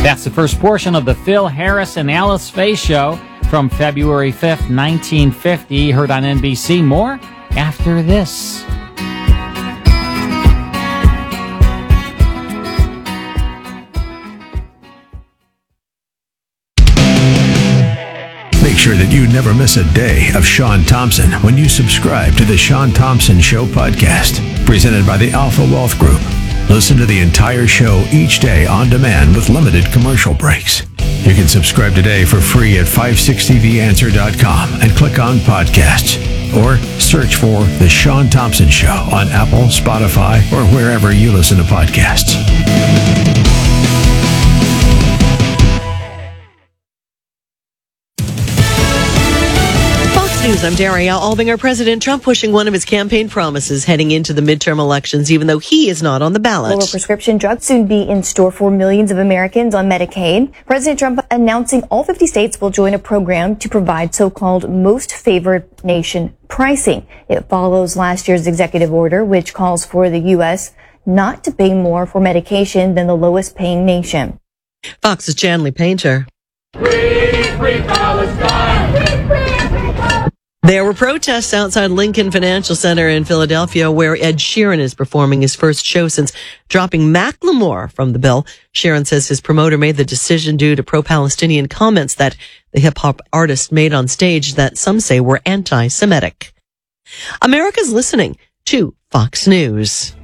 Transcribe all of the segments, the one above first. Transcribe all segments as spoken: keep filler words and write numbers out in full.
That's the first portion of the Phil Harris and Alice Faye Show from February fifth, nineteen fifty, heard on N B C. More after this. Make sure that you never miss a day of Sean Thompson when you subscribe to the Sean Thompson Show podcast, presented by the Alpha Wealth Group. Listen to the entire show each day on demand with limited commercial breaks. You can subscribe today for free at five sixty the answer dot com and click on podcasts, or search for The Sean Thompson Show on Apple, Spotify, or wherever you listen to podcasts. News, I'm Daria Albinger. President Trump pushing one of his campaign promises heading into the midterm elections, even though he is not on the ballot. Lower prescription drugs soon be in store for millions of Americans on Medicaid. President Trump announcing all fifty states will join a program to provide so-called most favored nation pricing. It follows last year's executive order, which calls for the U S not to pay more for medication than the lowest paying nation. Fox's Chanley Painter. Free, free Palestine! Free, free, free Palestine! There were protests outside Lincoln Financial Center in Philadelphia, where Ed Sheeran is performing his first show since dropping Macklemore from the bill. Sheeran says his promoter made the decision due to pro-Palestinian comments that the hip-hop artist made on stage that some say were anti-Semitic. America's listening to Fox News.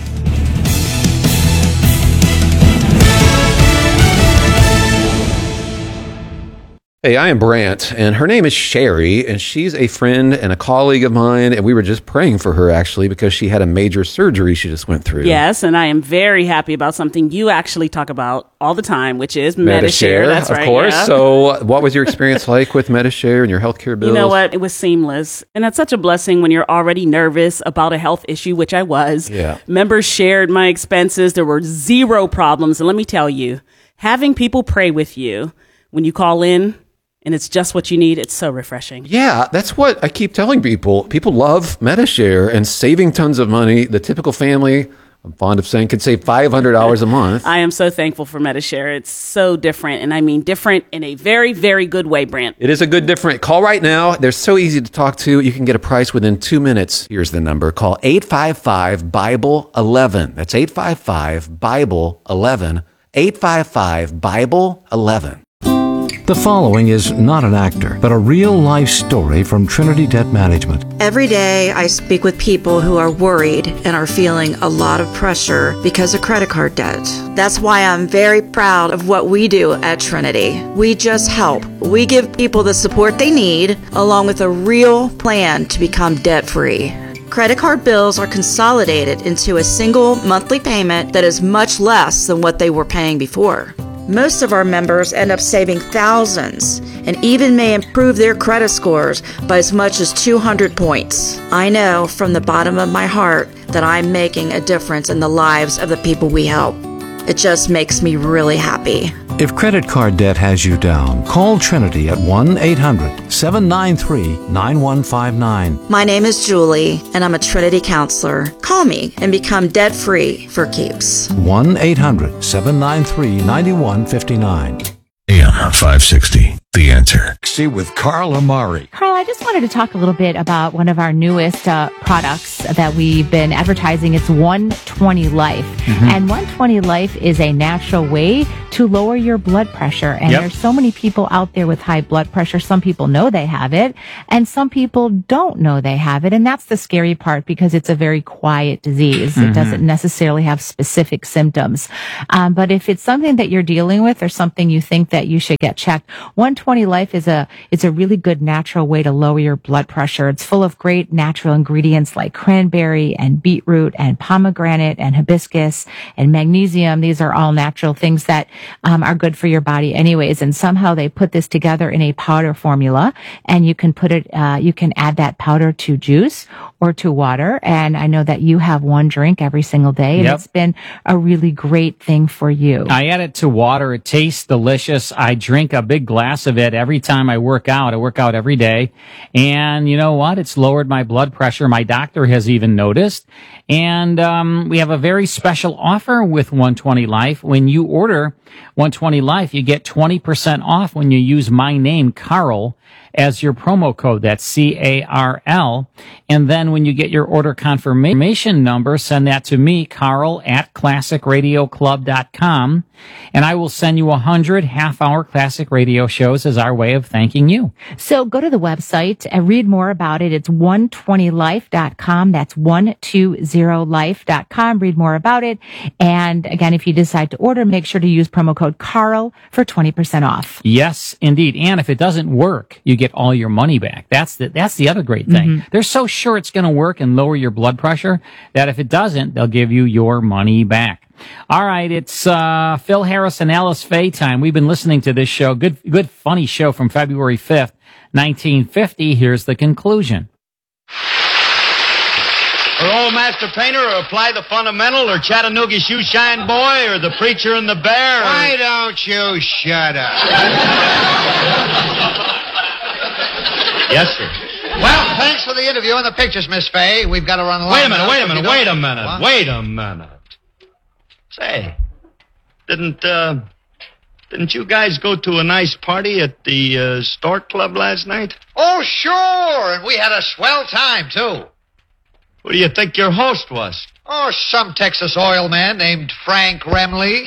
Hey, I am Brant, and her name is Sherry, and she's a friend and a colleague of mine, and we were just praying for her, actually, because she had a major surgery she just went through. Yes, and I am very happy about something you actually talk about all the time, which is Medi-Share. Medi-Share, That's of right, course. yeah. So what was your experience like with Medi-Share and your healthcare bills? You know what? It was seamless, and that's such a blessing when you're already nervous about a health issue, which I was. Yeah. Members shared my expenses. There were zero problems, and let me tell you, having people pray with you when you call in, and it's just what you need, it's so refreshing. Yeah, that's what I keep telling people. People love Medi-Share and saving tons of money. The typical family, I'm fond of saying, can save five hundred dollars a month. I am so thankful for Medi-Share. It's so different, and I mean different in a very, very good way, Brant. It is a good different. Call right now. They're so easy to talk to. You can get a price within two minutes. Here's the number. Call eight five five, Bible eleven. That's eight five five, Bible eleven. eight five five, Bible eleven. The following is not an actor, but a real-life story from Trinity Debt Management. Every day I speak with people who are worried and are feeling a lot of pressure because of credit card debt. That's why I'm very proud of what we do at Trinity. We just help. We give people the support they need, along with a real plan to become debt-free. Credit card bills are consolidated into a single monthly payment that is much less than what they were paying before. Most of our members end up saving thousands and even may improve their credit scores by as much as two hundred points. I know from the bottom of my heart that I'm making a difference in the lives of the people we help. It just makes me really happy. If credit card debt has you down, call Trinity at one eight hundred, seven nine three, nine one five nine. My name is Julie, and I'm a Trinity counselor. Call me and become debt-free for keeps. one eight hundred, seven nine three, nine one five nine. A M five sixty, The Answer. See with Carl Amari. Carl, I just wanted to talk a little bit about one of our newest uh, products that we've been advertising. It's one twenty Life. Mm-hmm. And one twenty Life is a natural way to lower your blood pressure. And yep. There's so many people out there with high blood pressure. Some people know they have it, and some people don't know they have it. And that's the scary part, because it's a very quiet disease. Mm-hmm. It doesn't necessarily have specific symptoms. Um, but if it's something that you're dealing with or something you think that you should get checked, one twenty Life is a, it's a really good natural way to lower your blood pressure. It's full of great natural ingredients like cranberry and beetroot and pomegranate and hibiscus and magnesium. These are all natural things that um, are good for your body anyways. And somehow they put this together in a powder formula, and you can put it, uh, you can add that powder to juice, or to water. And I know that you have one drink every single day, and Yep. it's been a really great thing for you. I add it to water. It tastes delicious. I drink a big glass of it every time I work out. I work out every day. And you know what? It's lowered my blood pressure. My doctor has even noticed. And um, we have a very special offer with one twenty Life. When you order one twenty Life, you get twenty percent off when you use my name, Carl, as your promo code. That's C A R L. And then when you get your order confirmation number, send that to me, Carl, at classic radio club dot com. And I will send you one hundred half-hour classic radio shows as our way of thanking you. So go to the website and read more about it. It's one twenty life dot com. That's one twenty life dot com. Read more about it. And again, if you decide to order, make sure to use promo code Carl for twenty percent off. Yes, indeed. And if it doesn't work, you get all your money back. That's the, that's the other great thing. Mm-hmm. They're so sure it's going to work and lower your blood pressure that if it doesn't, they'll give you your money back. All right, it's uh, Phil Harris and Alice Faye time. We've been listening to this show. Good, good, funny show from February fifth, nineteen fifty. Here's the conclusion. Or Old Master Painter, or Apply the Fundamental, or Chattanooga Shoe Shine Boy, or The Preacher and the Bear. Or... Why don't you shut up? Yes, sir. Well, thanks for the interview and the pictures, Miss Fay. We've got to run along. Wait a minute, now, wait a so minute, you wait a don't- minute, What? wait a minute. Say, didn't, uh, didn't you guys go to a nice party at the, uh, Stork Club last night? Oh, sure. And we had a swell time, too. Who do you think your host was? Oh, some Texas oil man named Frank Remley.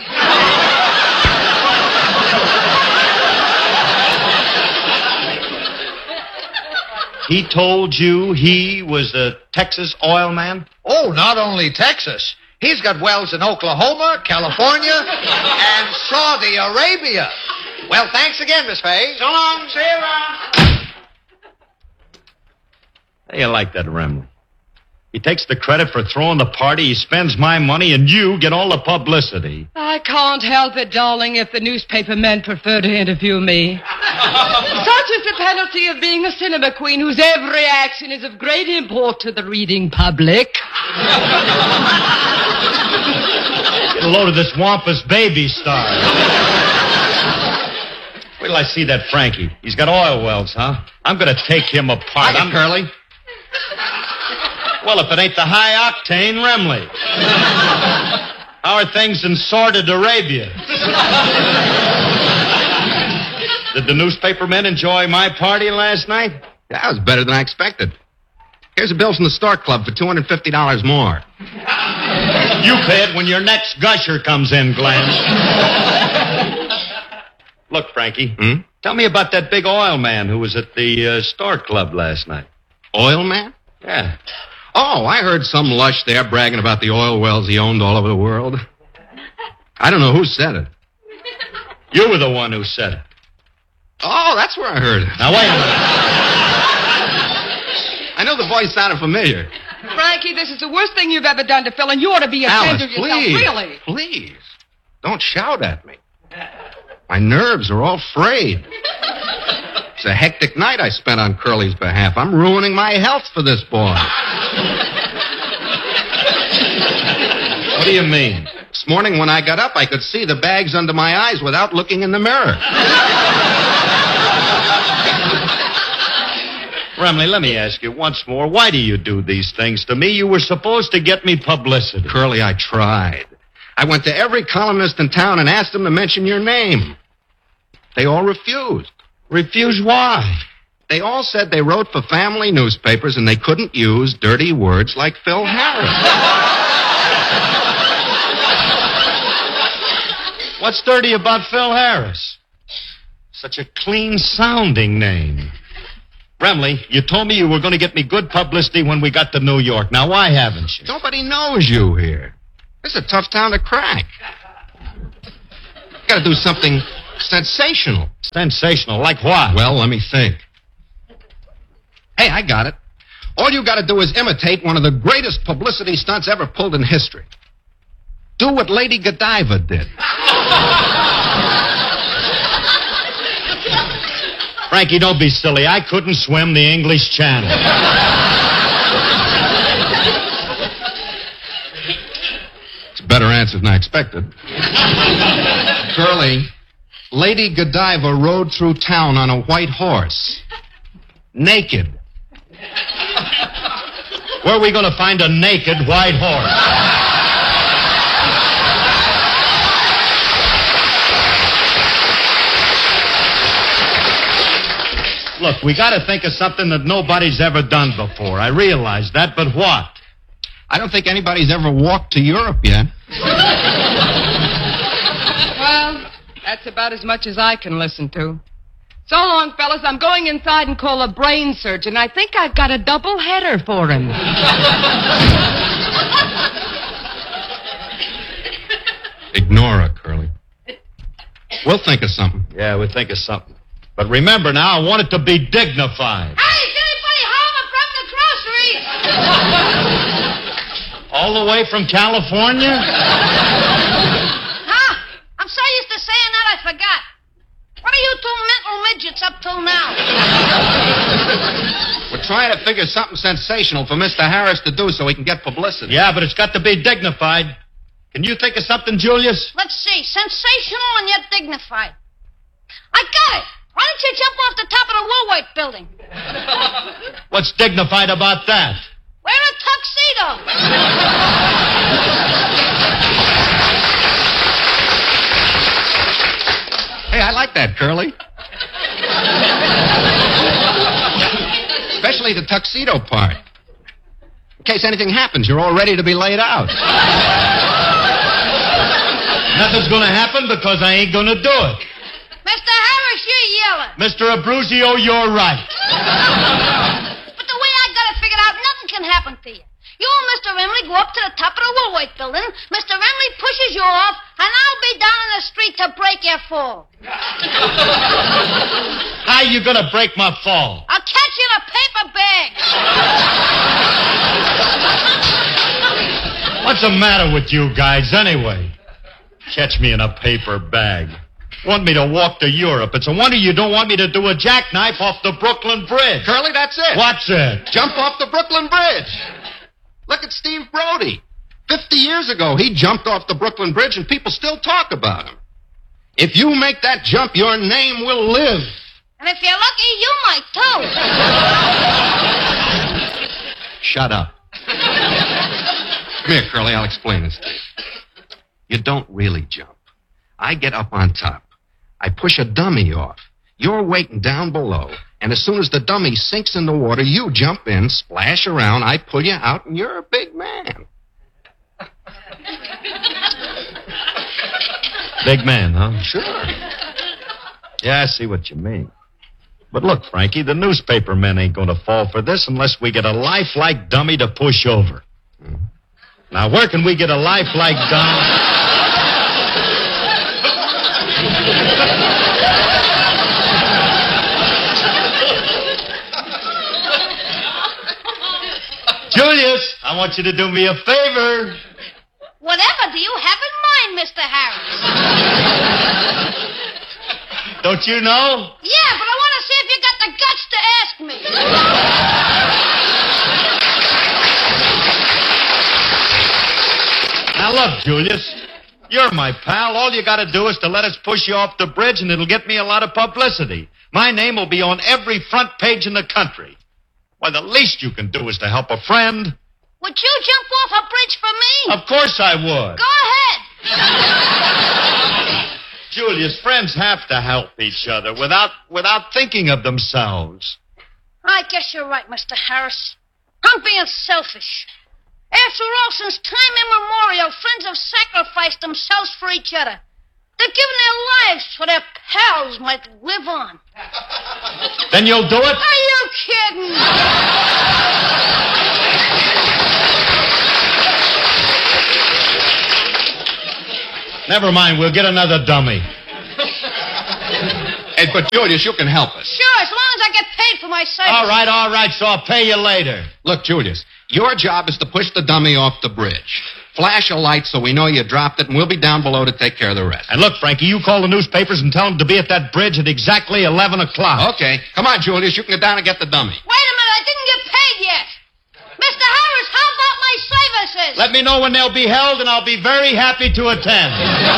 He told you he was a Texas oil man? Oh, not only Texas. He's got wells in Oklahoma, California, and Saudi Arabia. Well, thanks again, Miss Fay. So long. See you around. How you like that, Remley? He takes the credit for throwing the party, he spends my money, and you get all the publicity. I can't help it, darling, if the newspaper men prefer to interview me. Such is the penalty of being a cinema queen whose every action is of great import to the reading public. Get a load of this wampus baby star. Wait till I see that Frankie. He's got oil wells, huh? I'm going to take him apart. Hiya, I'm Curly. Well, if it ain't the high-octane Remley. How are things in sordid Arabia? Did the newspaper men enjoy my party last night? That was better than I expected. Here's a bill from the Stork Club for two hundred fifty dollars more. You pay it when your next gusher comes in, Glenn. Look, Frankie, Hmm? tell me about that big oil man who was at the uh, Stork Club last night. Oil man? Yeah. Oh, I heard some lush there bragging about the oil wells he owned all over the world. I don't know who said it. You were the one who said it. Oh, that's where I heard it. Now, wait a minute. I know the voice sounded familiar. Frankie, this is the worst thing you've ever done to Phil, and you ought to be ashamed Alice, of yourself, please. really. Please. Don't shout at me. My nerves are all frayed. It's a hectic night I spent on Curly's behalf. I'm ruining my health for this boy. What do you mean? This morning when I got up, I could see the bags under my eyes without looking in the mirror. Remley, let me ask you once more, why do you do these things to me? You were supposed to get me publicity. Curly, I tried. I went to every columnist in town and asked them to mention your name. They all refused. Refuse why? They all said they wrote for family newspapers and they couldn't use dirty words like Phil Harris. What's dirty about Phil Harris? Such a clean-sounding name. Remley, you told me you were going to get me good publicity when we got to New York. Now, why haven't you? Nobody knows you here. This is a tough town to crack. Got to do something sensational. Sensational? Like what? Well, let me think. Hey, I got it. All you got to do is imitate one of the greatest publicity stunts ever pulled in history. Do what Lady Godiva did. Frankie, don't be silly. I couldn't swim the English Channel. answer than I expected. Curly, Lady Godiva rode through town on a white horse. Naked. Where are we going to find a naked white horse? Look, we got to think of something that nobody's ever done before. I realize that, but what? I don't think anybody's ever walked to Europe yet. Well, that's about as much as I can listen to. So long, fellas. I'm going inside and call a brain surgeon. I think I've got a double header for him. Ignore her, Curly. We'll think of something. Yeah, we'll think of something. But remember now, I want it to be dignified. Hey, is anybody home? I brought the groceries. All the way from California? Huh? I'm so used to saying that I forgot. What are you two mental midgets up till now? We're trying to figure something sensational for Mister Harris to do so he can get publicity. Yeah, but it's got to be dignified. Can you think of something, Julius? Let's see. Sensational and yet dignified. I got it. Why don't you jump off the top of the Woolworth building? What's dignified about that? Wear a tuxedo. Hey, I like that, Curly. Especially the tuxedo part. In case anything happens, you're all ready to be laid out. Nothing's going to happen because I ain't going to do it. Mister Harris, you're yelling. Mister Abruzio, you're right. But the way I got it figured out, nothing can happen to you. You and Mister Emily go up to the top of the Woolworth building. Mister Emily pushes you off, and I'll be down in the street to break your fall. How you going to break my fall? I'll catch you in a paper bag. What's the matter with you guys, anyway? Catch me in a paper bag. Want me to walk to Europe. It's a wonder you don't want me to do a jackknife off the Brooklyn Bridge. Curly, that's it. What's it? Jump off the Brooklyn Bridge. Look at Steve Brody. Fifty years ago, he jumped off the Brooklyn Bridge, and people still talk about him. If you make that jump, your name will live. And if you're lucky, you might, too. Shut up. Come here, Curly, I'll explain this to you. You don't really jump. I get up on top. I push a dummy off. You're waiting down below, and as soon as the dummy sinks in the water, you jump in, splash around, I pull you out, and you're a big man. Big man, huh? Sure. Yeah, I see what you mean. But look, Frankie, the newspaper men ain't going to fall for this unless we get a lifelike dummy to push over. Mm-hmm. Now, where can we get a lifelike dummy? Julius, I want you to do me a favor. Whatever do you have in mind, Mister Harris? Don't you know? Yeah, but I want to see if you got the guts to ask me. Now, look, Julius, you're my pal. All you got to do is to let us push you off the bridge, and it'll get me a lot of publicity. My name will be on every front page in the country. Why, the least you can do is to help a friend. Would you jump off a bridge for me? Of course I would. Go ahead. Julius, friends have to help each other without without thinking of themselves. I guess you're right, Mister Harris. I'm being selfish. After all, since time immemorial, friends have sacrificed themselves for each other. They've given their lives so their pals might live on. Then you'll do it? Are you kidding? Never mind, we'll get another dummy. Hey, but Julius, you can help us. Sure, as long as I get paid for my service. All right, all right, so I'll pay you later. Look, Julius, your job is to push the dummy off the bridge. Flash a light so we know you dropped it, and we'll be down below to take care of the rest. And look, Frankie, you call the newspapers and tell them to be at that bridge at exactly eleven o'clock. Okay. Come on, Julius. You can get down and get the dummy. Wait a minute, I didn't get paid yet. Mister Harris, how about my services? Yes. Let me know when they'll be held, and I'll be very happy to attend.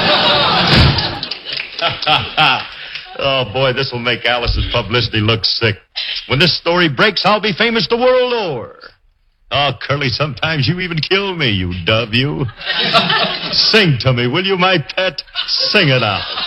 Oh, boy, this will make Alice's publicity look sick. When this story breaks, I'll be famous the world over. Oh, Curly, sometimes you even kill me, you dove, you. Sing to me, will you, my pet? Sing it out.